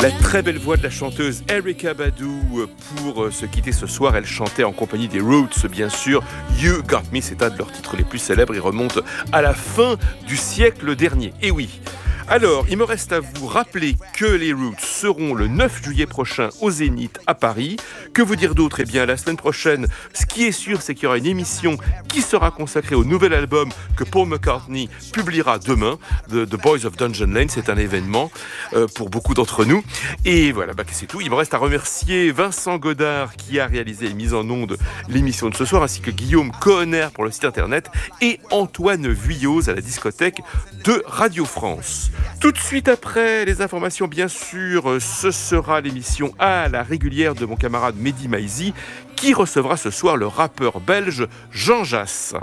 La très belle voix de la chanteuse Erykah Badu pour se quitter ce soir. Elle chantait en compagnie des Roots, bien sûr. You Got Me, c'est un de leurs titres les plus célèbres. Il remonte à la fin du siècle dernier. Et oui. Alors, il me reste à vous rappeler que les Roots seront le 9 juillet prochain au Zénith à Paris. Que vous dire d'autre ? Eh bien, la semaine prochaine, ce qui est sûr, c'est qu'il y aura une émission qui sera consacrée au nouvel album que Paul McCartney publiera demain, The Boys of Dungeon Lane. C'est un événement pour beaucoup d'entre nous. Et voilà, c'est tout. Il me reste à remercier Vincent Godard qui a réalisé et mis en onde l'émission de ce soir, ainsi que Guillaume Cohenner pour le site internet et Antoine Vuilloz à la discothèque de Radio France. Tout de suite après les informations, bien sûr, ce sera l'émission à la régulière de mon camarade Mehdi Maizi qui recevra ce soir le rappeur belge Jean Jass.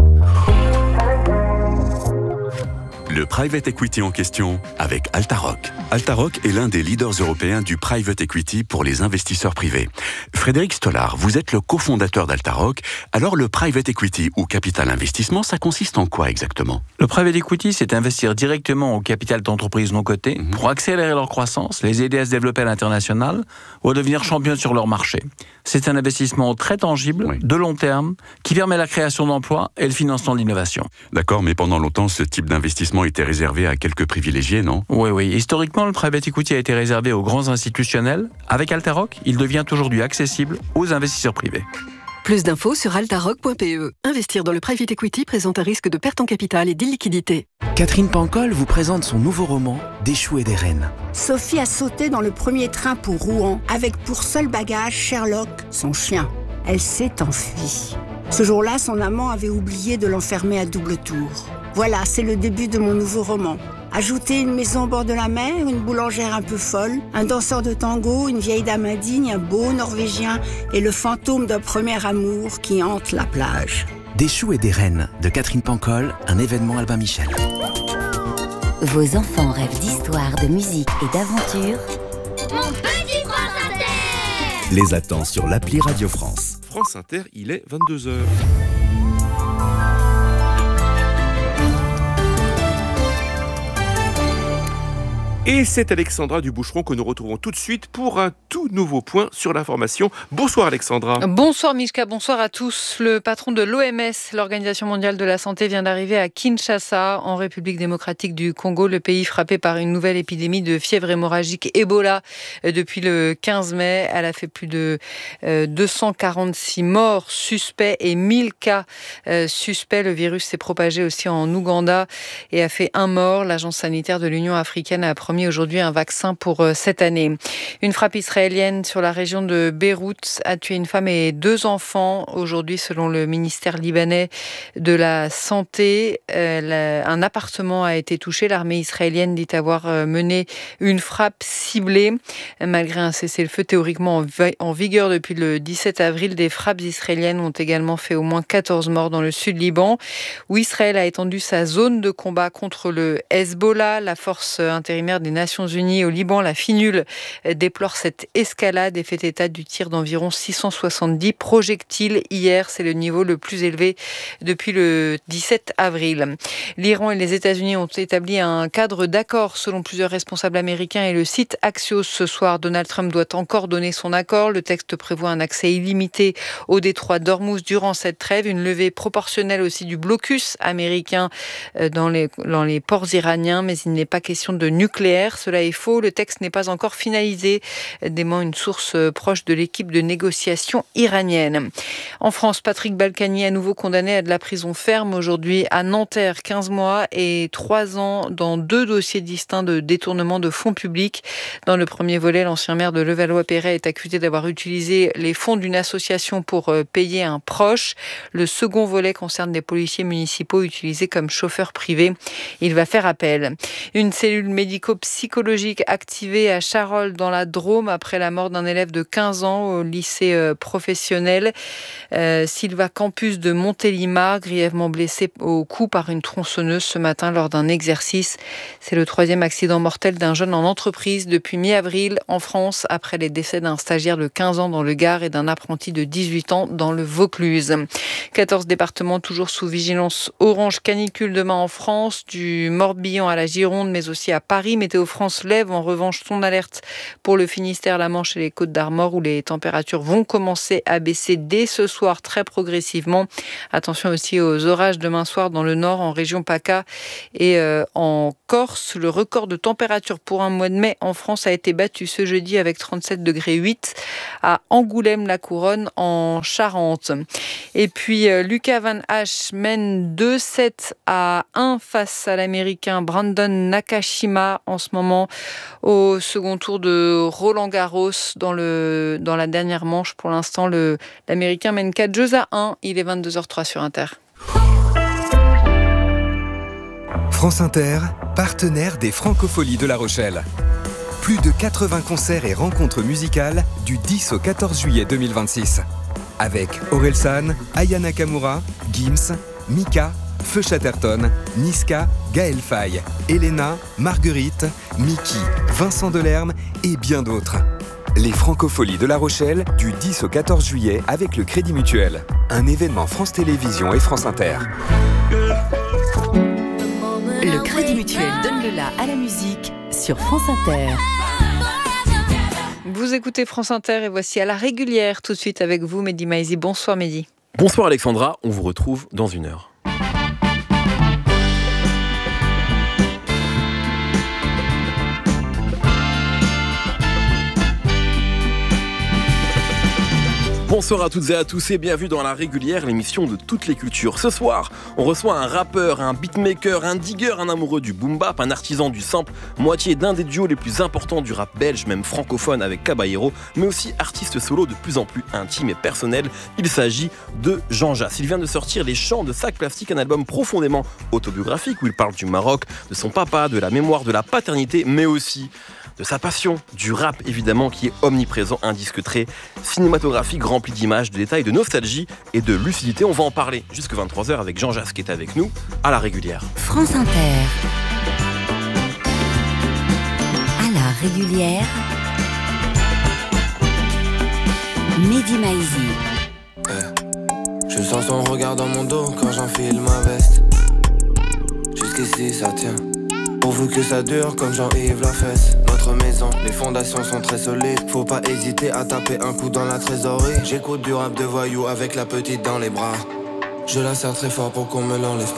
Le private equity en question avec Altaroc. Altaroc est l'un des leaders européens du private equity pour les investisseurs privés. Frédéric Stollard, vous êtes le cofondateur d'Altaroc. Alors le private equity ou capital investissement, ça consiste en quoi exactement ? Le private equity, c'est investir directement au capital d'entreprises non cotées pour accélérer leur croissance, les aider à se développer à l'international ou à devenir champions sur leur marché. C'est un investissement très tangible, de long terme, qui permet la création d'emplois et le financement de l'innovation. D'accord, mais pendant longtemps, ce type d'investissement était réservé à quelques privilégiés, non ? Oui. Historiquement, le private equity a été réservé aux grands institutionnels. Avec Altaroc, il devient aujourd'hui accessible aux investisseurs privés. Plus d'infos sur altaroc.pe. Investir dans le private equity présente un risque de perte en capital et d'illiquidité. Catherine Pancol vous présente son nouveau roman « Des choux et des reines ». Sophie a sauté dans le premier train pour Rouen, avec pour seul bagage Sherlock, son chien. Elle s'est enfuie. Ce jour-là, son amant avait oublié de l'enfermer à double tour. Voilà, c'est le début de mon nouveau roman. Ajoutez une maison au bord de la mer, une boulangère un peu folle, un danseur de tango, une vieille dame indigne, un beau Norvégien et le fantôme d'un premier amour qui hante la plage. Des choux et des reines de Catherine Pancol, un événement Albin Michel. Vos enfants rêvent d'histoire, de musique et d'aventure. Mon petit France Inter les attend sur l'appli Radio France. France Inter, il est 22h. Et c'est Alexandra Duboucheron que nous retrouvons tout de suite pour un tout nouveau point sur l'information. Bonsoir Alexandra. Bonsoir Mishka, bonsoir à tous. Le patron de l'OMS, l'Organisation mondiale de la santé, vient d'arriver à Kinshasa, en République démocratique du Congo, le pays frappé par une nouvelle épidémie de fièvre hémorragique Ebola depuis le 15 mai. Elle a fait plus de 246 morts suspects et 1000 cas suspects. Le virus s'est propagé aussi en Ouganda et a fait un mort. L'agence sanitaire de l'Union africaine a promis aujourd'hui un vaccin pour cette année. Une frappe israélienne sur la région de Beyrouth a tué une femme et 2 enfants. Aujourd'hui, selon le ministère libanais de la Santé, un appartement a été touché. L'armée israélienne dit avoir mené une frappe ciblée. Malgré un cessez-le-feu théoriquement en vigueur depuis le 17 avril, des frappes israéliennes ont également fait au moins 14 morts dans le sud Liban, où Israël a étendu sa zone de combat contre le Hezbollah. La force intérimaire des Nations Unies au Liban, la FINUL, déplore cette escalade et fait état du tir d'environ 670 projectiles hier. C'est le niveau le plus élevé depuis le 17 avril. L'Iran et les États-Unis ont établi un cadre d'accord selon plusieurs responsables américains et le site Axios. Ce soir, Donald Trump doit encore donner son accord. Le texte prévoit un accès illimité au détroit d'Ormuz durant cette trêve, une levée proportionnelle aussi du blocus américain dans les ports iraniens, mais il n'est pas question de nucléaire. Cela est faux. Le texte n'est pas encore finalisé, dément une source proche de l'équipe de négociation iranienne. En France, Patrick Balkany à nouveau condamné à de la prison ferme aujourd'hui à Nanterre, 15 mois et 3 ans dans 2 dossiers distincts de détournement de fonds publics. Dans le premier volet, l'ancien maire de Levallois-Perret est accusé d'avoir utilisé les fonds d'une association pour payer un proche. Le second volet concerne des policiers municipaux utilisés comme chauffeurs privés. Il va faire appel. Une cellule médico-psychologique activée à Charolles dans la Drôme après la mort d'un élève de 15 ans au lycée professionnel. Sylva Campus de Montélimar, grièvement blessé au cou par une tronçonneuse ce matin lors d'un exercice. C'est le 3e accident mortel d'un jeune en entreprise depuis mi-avril en France, après les décès d'un stagiaire de 15 ans dans le Gard et d'un apprenti de 18 ans dans le Vaucluse. 14 départements toujours sous vigilance orange canicule demain en France, du Morbihan à la Gironde, mais aussi à Paris, Météo France lève en revanche son alerte pour le Finistère, la Manche et les Côtes-d'Armor, où les températures vont commencer à baisser dès ce soir très progressivement. Attention aussi aux orages demain soir dans le nord, en région PACA et en Corse. Le record de température pour un mois de mai en France a été battu ce jeudi avec 37,8 degrés à Angoulême-la-Couronne en Charente. Et puis Lucas Van Hache mène 2-7 à 1 face à l'Américain Brandon Nakashima en ce moment au second tour de Roland-Garros dans la dernière manche. Pour l'instant, l'Américain mène 4-1. Il est 22h03 sur Inter. France Inter, partenaire des Francopholies de La Rochelle. Plus de 80 concerts et rencontres musicales du 10 au 14 juillet 2026. Avec Orelsan, Aya Nakamura, Gims, Mika, Feu Chatterton, Niska, Gaël Faye, Elena, Marguerite, Mickey, Vincent Delerme et bien d'autres. Les Francopholies de La Rochelle du 10 au 14 juillet avec le Crédit Mutuel. Un événement France Télévisions et France Inter. Le Crédit Mutuel donne le la à la musique sur France Inter. Vous écoutez France Inter et voici à la régulière tout de suite avec vous, Mehdi Maizi. Bonsoir Mehdi. Bonsoir Alexandra, on vous retrouve dans 1 heure. Bonsoir à toutes et à tous et bienvenue dans La Régulière, l'émission de toutes les cultures. Ce soir, on reçoit un rappeur, un beatmaker, un digger, un amoureux du boom bap, un artisan du sample, moitié d'un des duos les plus importants du rap belge, même francophone avec Caballero, mais aussi artiste solo de plus en plus intime et personnel. Il s'agit de Jean Jass. Il vient de sortir Les Chants de Sac Plastique, un album profondément autobiographique où il parle du Maroc, de son papa, de la mémoire, de la paternité, mais aussi de sa passion, du rap évidemment qui est omniprésent, un disque très cinématographique rempli d'images, de détails, de nostalgie et de lucidité. On va en parler jusqu'à 23h avec Jean Jass qui est avec nous à La Régulière. France Inter. À La Régulière. Mehdi Maizi. Je sens son regard dans mon dos quand j'enfile ma veste. Jusqu'ici ça tient. Pourvu que ça dure comme Jean-Yves Lafesse. Notre maison, les fondations sont très solides. Faut pas hésiter à taper un coup dans la trésorerie. J'écoute du rap de voyou avec la petite dans les bras. Je la serre très fort pour qu'on me l'enlève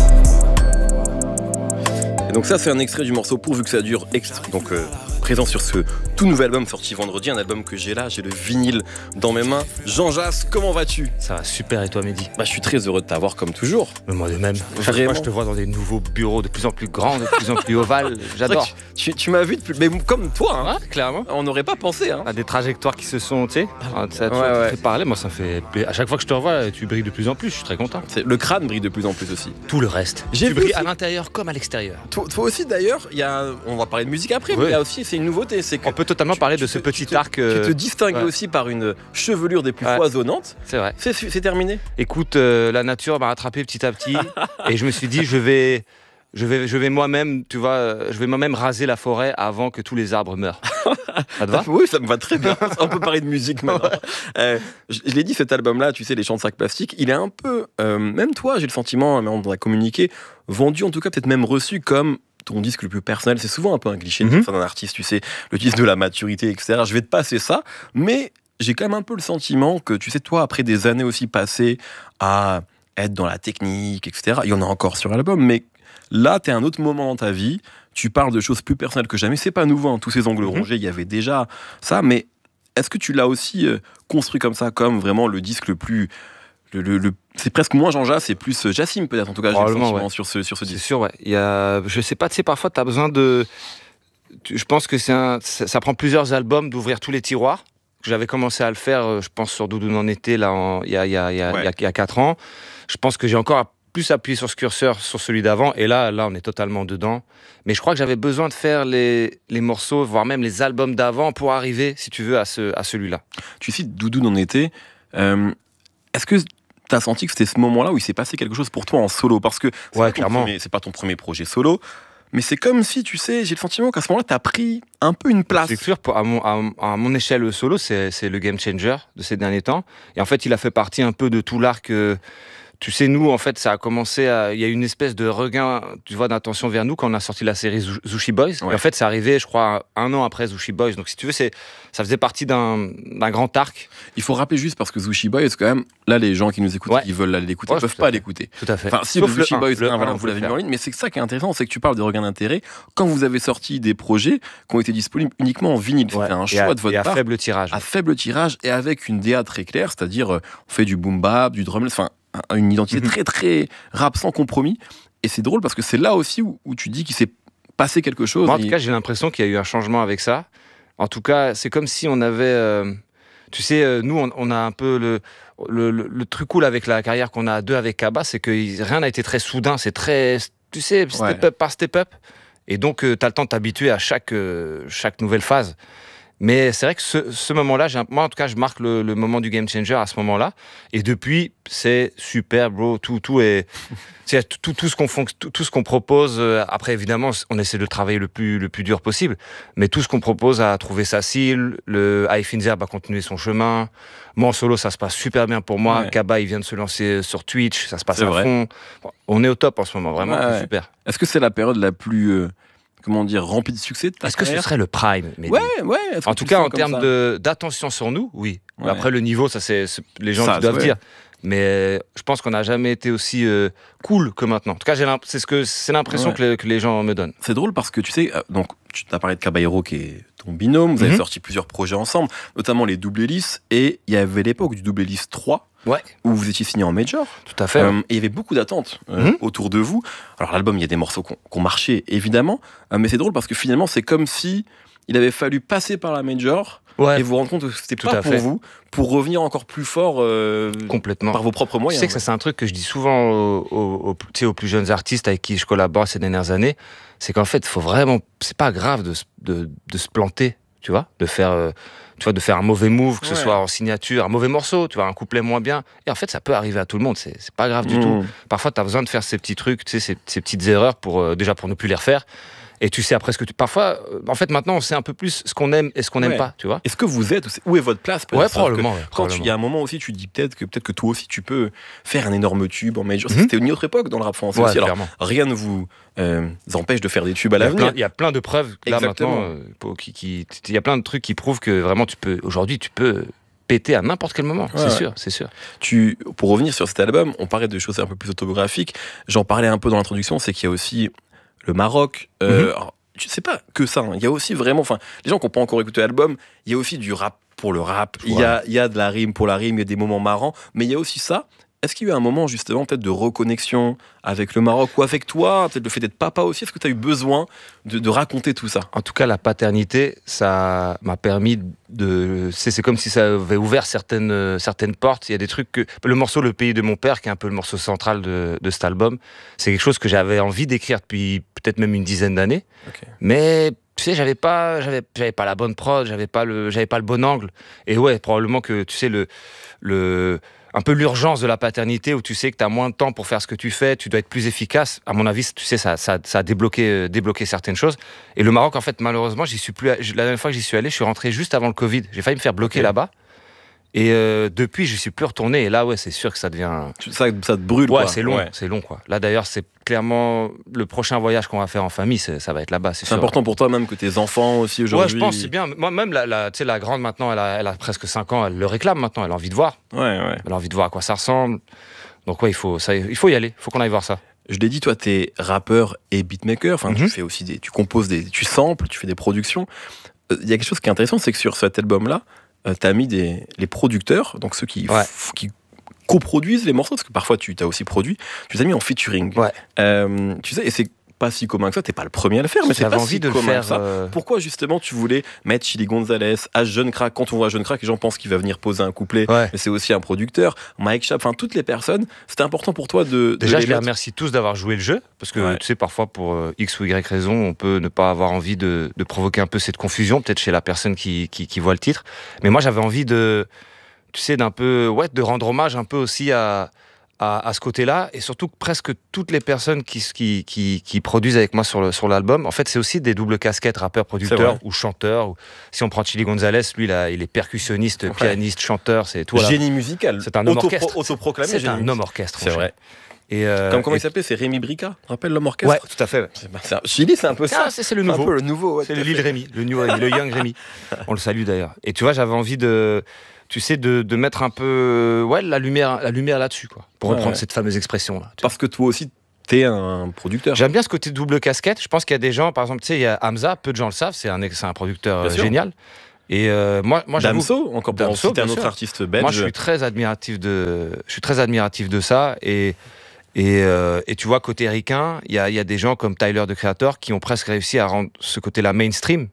pas. Et donc ça c'est un extrait du morceau Pourvu que ça dure, donc présent sur ce tout nouvel album sorti vendredi, un album que j'ai là, j'ai le vinyle dans mes mains. Jean Jass, comment vas-tu ? Ça va super, et toi Mehdi ? Je suis très heureux de t'avoir comme toujours. Mais moi de même. Vraiment. Moi je te vois dans des nouveaux bureaux de plus en plus grands, de plus en plus ovales, j'adore. Tu m'as vu depuis, mais comme toi, hein. Ouais, clairement. On n'aurait pas pensé. Hein. Des trajectoires qui se sont, tu sais, ça fait parler, moi ça me fait... À chaque fois que je te revois, tu brilles de plus en plus, je suis très content. Le crâne brille de plus en plus aussi. Tout le reste. Tu brilles à l'intérieur comme à l'extérieur. Toi aussi d'ailleurs, on va parler de musique après, mais il y a aussi, c'est une nouveauté, c'est que... On peut totalement parler de ce petit arc. Tu te distingues aussi par une chevelure des plus foisonnantes. C'est vrai. C'est terminé. Écoute, la nature m'a rattrapé petit à petit et je me suis dit je vais moi-même, tu vois, je vais moi-même raser la forêt avant que tous les arbres meurent. Ça te va ? Oui, ça me va très bien. On peut parler de musique maintenant. Je l'ai dit, cet album-là, tu sais, Les Chants de Sac Plastique, il est un peu, même toi, j'ai le sentiment, mais on doit communiquer, vendu en tout cas peut-être même reçu comme ton disque le plus personnel. C'est souvent un peu un cliché de d'un artiste, tu sais, le disque de la maturité, etc. Je vais te passer ça, mais j'ai quand même un peu le sentiment que, tu sais, toi, après des années aussi passées à être dans la technique, etc., il y en a encore sur l'album, mais là, t'es à un autre moment dans ta vie, tu parles de choses plus personnelles que jamais, c'est pas nouveau, hein, tous ces angles rongés, il y avait déjà ça, mais est-ce que tu l'as aussi construit comme ça, comme vraiment le disque le plus... c'est presque moins Jean Jass, c'est plus Jassim peut-être, en tout cas, j'ai le sentiment sur ce disque. C'est sûr, ouais. Je sais pas, tu sais, parfois t'as besoin de... Je pense que ça prend plusieurs albums d'ouvrir tous les tiroirs. J'avais commencé à le faire, je pense, sur Doudoune en été, là, il y a 4 ans. Je pense que j'ai encore plus appuyé sur ce curseur, sur celui d'avant, et là, on est totalement dedans. Mais je crois que j'avais besoin de faire les morceaux, voire même les albums d'avant, pour arriver, si tu veux, à celui-là. Tu cites Doudoune en été. Est-ce que t'as senti que c'était ce moment-là où il s'est passé quelque chose pour toi en solo ? Parce que clairement. C'est pas ton premier projet solo, mais c'est comme si, tu sais, j'ai le sentiment qu'à ce moment-là, t'as pris un peu une place. C'est sûr, à mon échelle, le solo, c'est le game changer de ces derniers temps. Et en fait, il a fait partie un peu de tout l'arc Tu sais, nous, en fait, ça a commencé il y a eu une espèce de regain, tu vois, d'attention vers nous quand on a sorti la série Zushi Boys. Ouais. Et en fait, c'est arrivé, je crois, 1 an après Zushi Boys. Donc, si tu veux, ça faisait partie d'un grand arc. Il faut rappeler juste, parce que Zushi Boys, quand même, là, les gens qui nous écoutent, qui veulent aller l'écouter, ne peuvent pas l'écouter. Tout à fait. Enfin, si, Zushi Boys, vous l'avez mis en ligne, mais c'est ça qui est intéressant, c'est que tu parles des regains d'intérêt. Quand vous avez sorti des projets qui ont été disponibles uniquement en vinyle, c'était un choix de votre part. Et à faible tirage. À faible tirage, et avec une DA très claire, c'est-à-dire, on fait du boom bap, du drumless, enfin, une identité très très rap sans compromis. Et c'est drôle parce que c'est là aussi où tu dis qu'il s'est passé quelque chose. Moi, en tout cas, j'ai l'impression qu'il y a eu un changement avec ça. En tout cas, c'est comme si on avait... tu sais, nous, on a un peu le truc cool avec la carrière qu'on a à deux avec Kaba, c'est que rien n'a été très soudain. C'est très, tu sais, step up par step up. Et donc, tu as le temps de t'habituer à chaque nouvelle phase. Mais c'est vrai que ce moment-là, moi en tout cas, je marque le moment du game changer à ce moment-là. Et depuis, c'est super, bro. Tout est, tout ce qu'on propose. Après, évidemment, on essaie de travailler le plus dur possible. Mais tout ce qu'on propose a trouvé sa cible. Le High Finzer va continuer son chemin. Moi en solo, ça se passe super bien pour moi. Kaba, il vient de se lancer sur Twitch. Ça se passe à fond. Bon, on est au top en ce moment, vraiment, c'est super. Est-ce que c'est la période la plus rempli de succès de ta Est-ce que carrière? ce serait le prime? Ouais. En tout cas, en termes d'attention sur nous, oui. Ouais. Après, le niveau, ça, c'est les gens qui doivent dire. Mais je pense qu'on n'a jamais été aussi cool que maintenant. En tout cas, c'est l'impression que les gens me donnent. C'est drôle parce que tu sais, donc tu t'as parlé de Caballero qui est ton binôme. Vous avez sorti plusieurs projets ensemble, notamment les Double Hélices. Et il y avait l'époque du Double Hélice 3. Où vous étiez signé en major. Tout à fait. Et il y avait beaucoup d'attentes autour de vous. Alors l'album, il y a des morceaux qui ont marché, évidemment. Mais c'est drôle parce que finalement, c'est comme si il avait fallu passer par la major et vous rendre compte que c'était pas pour vous, pour revenir encore plus fort complètement par vos propres moyens. Tu sais que ça, c'est un truc que je dis souvent aux plus jeunes artistes avec qui je collabore ces dernières années. C'est qu'en fait, faut vraiment, c'est pas grave de se planter, tu vois, de faire un mauvais move, que ce soit en signature, un mauvais morceau, tu vois, un couplet moins bien. Et en fait, ça peut arriver à tout le monde, c'est pas grave du tout. Parfois, tu as besoin de faire ces petits trucs, tu sais, ces petites erreurs pour ne plus les refaire. Et tu sais après ce que parfois, en fait, maintenant, on sait un peu plus ce qu'on aime et ce qu'on n'aime pas, tu vois. Est-ce que vous êtes, où est votre place? Ouais, probablement. Quand il y a un moment aussi, tu dis peut-être que toi aussi, tu peux faire un énorme tube en major. C'était une autre époque dans le rap français aussi. Alors, rien ne vous empêche de faire des tubes à l'avenir. Il y a plein de preuves, là, maintenant, il y a plein de trucs qui prouvent que vraiment, aujourd'hui, tu peux péter à n'importe quel moment, c'est sûr. Pour revenir sur cet album, on parlait de choses un peu plus autobiographiques. J'en parlais un peu dans l'introduction, c'est qu'il y a aussi le Maroc. Alors, c'est pas que ça. Il y a aussi vraiment, les gens qui n'ont pas encore écouté l'album, il y a aussi du rap pour le rap. Il y a de la rime pour la rime. Il y a des moments marrants, mais il y a aussi ça. Est-ce qu'il y a eu un moment justement peut-être de reconnexion avec le Maroc ou avec toi, peut-être le fait d'être papa aussi? Est-ce que tu as eu besoin de raconter tout ça? En tout cas, la paternité, ça m'a permis de... C'est comme si ça avait ouvert certaines portes. Il y a des trucs que... Le morceau Le Pays de mon père, qui est un peu le morceau central de cet album, c'est quelque chose que j'avais envie d'écrire depuis peut-être même une dizaine d'années. Mais... Tu sais, j'avais pas la bonne prod, j'avais pas le bon angle. Et ouais, probablement que, tu sais, un peu l'urgence de la paternité où tu sais que tu as moins de temps pour faire ce que tu fais, tu dois être plus efficace. À mon avis, tu sais, ça a débloqué certaines choses. Et le Maroc, en fait, malheureusement, j'y suis plus. La dernière fois que j'y suis allé, je suis rentré juste avant le Covid. J'ai failli me faire bloquer là-bas. Et depuis, je suis plus retourné. Et là, ouais, c'est sûr que ça devient... Ça te brûle, ouais, quoi. C'est long, quoi. Là, d'ailleurs, c'est clairement le prochain voyage qu'on va faire en famille, ça va être là-bas, c'est sûr. C'est important pour toi, même, que tes enfants aussi, aujourd'hui... Ouais, je pense, c'est bien. Moi, même, tu sais, la grande, maintenant, elle a presque 5 ans, elle le réclame maintenant, elle a envie de voir. Elle a envie de voir à quoi ça ressemble. Donc, ouais, il faut y aller, il faut qu'on aille voir ça. Je l'ai dit, toi, t'es rappeur et beatmaker. Tu fais aussi tu composes tu samples, tu fais des productions. Il y a quelque chose qui est intéressant, c'est que sur cet album-là, t'as mis les producteurs, donc ceux qui coproduisent les morceaux, parce que parfois tu t'as aussi produit, tu les as mis en featuring. Tu sais, et c'est pas si commun que ça, t'es pas le premier à le faire, mais c'est pas si commun que ça. Pourquoi justement tu voulais mettre Chili Gonzalez, à Jeune Crack? Quand on voit Jeune Crack, les gens pensent qu'il va venir poser un couplet, mais c'est aussi un producteur, Mike Chap, toutes les personnes, c'était important pour toi Déjà, je les remercie tous d'avoir joué le jeu, parce que tu sais, parfois pour X ou Y raison, on peut ne pas avoir envie de provoquer un peu cette confusion, peut-être chez la personne qui voit le titre. Mais moi, j'avais envie de rendre hommage un peu aussi à à ce côté-là, et surtout que presque toutes les personnes qui produisent avec moi sur l'album, en fait, c'est aussi des doubles casquettes, rappeur-producteur ou chanteur. Si on prend Chili Gonzalez, lui, il est percussionniste, pianiste, chanteur, c'est tout. Génie musical. C'est un homme orchestre. Autoproclamé. C'est un homme orchestre. C'est vrai. Et comment il s'appelait? C'est Rémi Brica, rappelle l'homme orchestre? Ouais, tout à fait. Ouais. Chili, c'est un peu ça. C'est le nouveau. Un peu le nouveau. C'est le Lil Rémi, le Young Rémi. On le salue d'ailleurs. Et tu vois, j'avais envie de mettre un peu la lumière là-dessus, quoi, pour reprendre cette fameuse expression là. Parce que toi aussi t'es un producteur. J'aime bien ce côté double casquette. Je pense qu'il y a des gens, par exemple, tu sais, il y a Hamza, peu de gens le savent, c'est un producteur génial. Et moi Damso, encore pour citer un autre artiste belge. Moi je suis très admiratif de ça, et tu vois, côté ricain, il y a des gens comme Tyler, the Creator, qui ont presque réussi à rendre ce côté-là mainstream.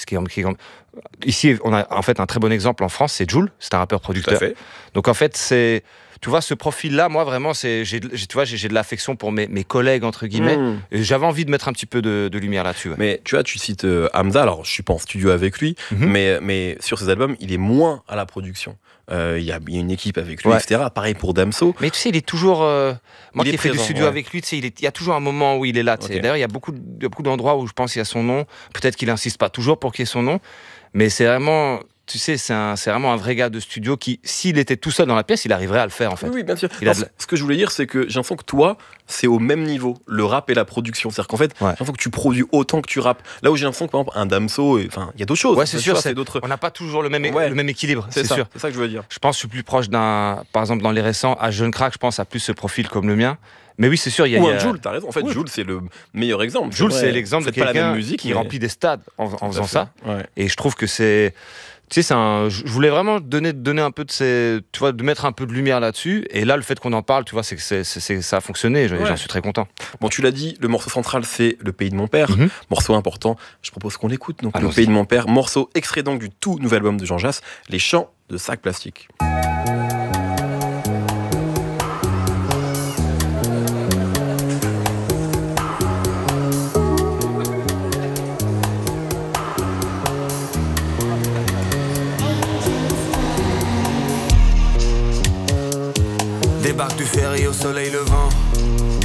Ici, on a en fait un très bon exemple en France, c'est Jul, c'est un rappeur-producteur. Donc en fait, tu vois, ce profil-là, moi vraiment, j'ai de l'affection pour mes collègues, entre guillemets. Et j'avais envie de mettre un petit peu de lumière là-dessus. Ouais. Mais tu vois, tu cites Hamza, alors je suis pas en studio avec lui, mais sur ses albums, il est moins à la production. Il y a une équipe avec lui, etc. Pareil pour Damso. Mais tu sais, il est toujours... moi qui ai fait du studio avec lui, tu sais, il y a toujours un moment où il est là. D'ailleurs, il y a beaucoup d'endroits où je pense qu'il y a son nom. Peut-être qu'il insiste pas toujours pour qu'il y ait son nom. Mais c'est vraiment... Tu sais, c'est vraiment un vrai gars de studio qui, s'il était tout seul dans la pièce, il arriverait à le faire, en fait. Oui, bien sûr. Ce que je voulais dire, c'est que j'ai l'impression que toi, c'est au même niveau, le rap et la production. C'est-à-dire qu'en fait, j'ai l'impression que tu produis autant que tu rappes. Là où j'ai l'impression que, par exemple, un Damso, il y a d'autres choses. Ouais, c'est sûr. On n'a pas toujours le même équilibre, c'est sûr. C'est ça que je veux dire. Je pense que je suis plus proche par exemple, dans les récents, à Jeune Crack, je pense à plus ce profil comme le mien. Mais oui, c'est sûr, il y a... Ou un Jul, t'as raison. En fait, Jul, c'est le meilleur exemple. Jul, c'est l'exemple de quelqu'un qui remplit des stades en faisant ça. Et je trouve que c'est... Tu sais, je voulais vraiment donner un peu de mettre un peu de lumière là-dessus. Et là, le fait qu'on en parle, tu vois, c'est que ça a fonctionné. J'en suis très content. Bon, tu l'as dit, le morceau central, c'est Le Pays de mon père. Morceau important. Je propose qu'on l'écoute. Donc, Le Pays de mon père, morceau extrait donc du tout nouvel album de Jean Jass, Les Chants de Sac Plastique. Débarque du ferry au soleil levant.